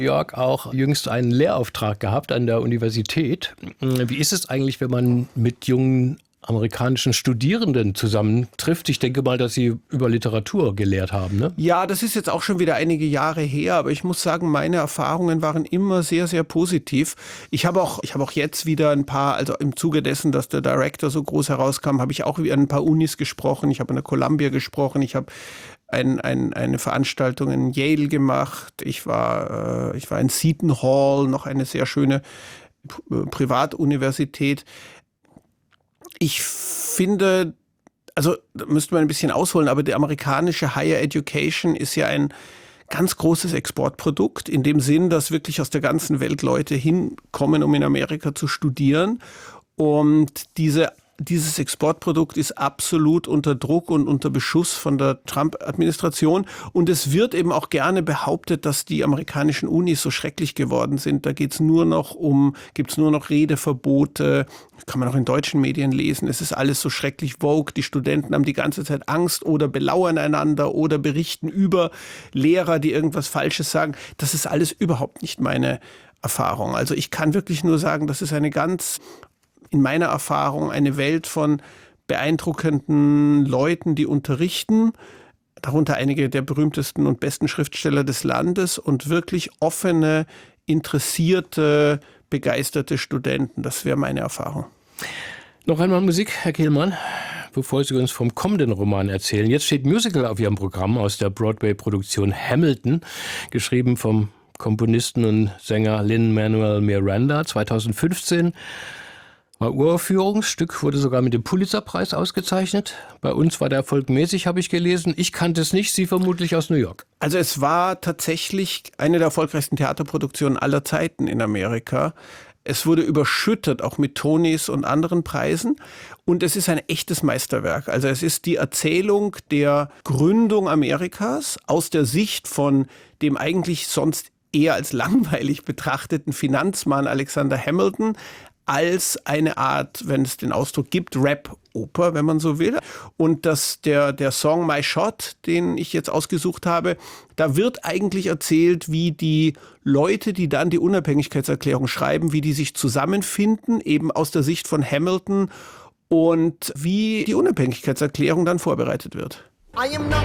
New York auch jüngst einen Lehrauftrag gehabt an der Universität. Wie ist es eigentlich, wenn man mit jungen amerikanischen Studierenden zusammentrifft? Ich denke mal, dass Sie über Literatur gelehrt haben, ne? Ja, das ist jetzt auch schon wieder einige Jahre her, aber ich muss sagen, meine Erfahrungen waren immer sehr, sehr positiv. Ich habe auch jetzt wieder ein paar, also im Zuge dessen, dass der Director so groß herauskam, habe ich auch wieder an ein paar Unis gesprochen. Ich habe an der Columbia gesprochen. Ich habe eine Veranstaltung in Yale gemacht. Ich war in Seton Hall, noch eine sehr schöne Privatuniversität. Ich finde, also da müsste man ein bisschen ausholen, aber die amerikanische Higher Education ist ja ein ganz großes Exportprodukt, in dem Sinn, dass wirklich aus der ganzen Welt Leute hinkommen, um in Amerika zu studieren. Und dieses Exportprodukt ist absolut unter Druck und unter Beschuss von der Trump-Administration. Und es wird eben auch gerne behauptet, dass die amerikanischen Unis so schrecklich geworden sind. Da gibt's nur noch Redeverbote. Kann man auch in deutschen Medien lesen. Es ist alles so schrecklich woke. Die Studenten haben die ganze Zeit Angst oder belauern einander oder berichten über Lehrer, die irgendwas Falsches sagen. Das ist alles überhaupt nicht meine Erfahrung. Also ich kann wirklich nur sagen, das ist in meiner Erfahrung eine Welt von beeindruckenden Leuten, die unterrichten, darunter einige der berühmtesten und besten Schriftsteller des Landes und wirklich offene, interessierte, begeisterte Studenten. Das wäre meine Erfahrung. Noch einmal Musik, Herr Kehlmann, bevor Sie uns vom kommenden Roman erzählen. Jetzt steht Musical auf Ihrem Programm aus der Broadway-Produktion Hamilton, geschrieben vom Komponisten und Sänger Lin-Manuel Miranda, 2015. War Uraufführung, Stück wurde sogar mit dem Pulitzer-Preis ausgezeichnet. Bei uns war der Erfolg mäßig, habe ich gelesen. Ich kannte es nicht, Sie vermutlich aus New York. Also es war tatsächlich eine der erfolgreichsten Theaterproduktionen aller Zeiten in Amerika. Es wurde überschüttet, auch mit Tonys und anderen Preisen. Und es ist ein echtes Meisterwerk. Also es ist die Erzählung der Gründung Amerikas aus der Sicht von dem eigentlich sonst eher als langweilig betrachteten Finanzmann Alexander Hamilton, als eine Art, wenn es den Ausdruck gibt, Rap-Oper, wenn man so will. Und der Song My Shot, den ich jetzt ausgesucht habe, da wird eigentlich erzählt, wie die Leute, die dann die Unabhängigkeitserklärung schreiben, wie die sich zusammenfinden, eben aus der Sicht von Hamilton und wie die Unabhängigkeitserklärung dann vorbereitet wird.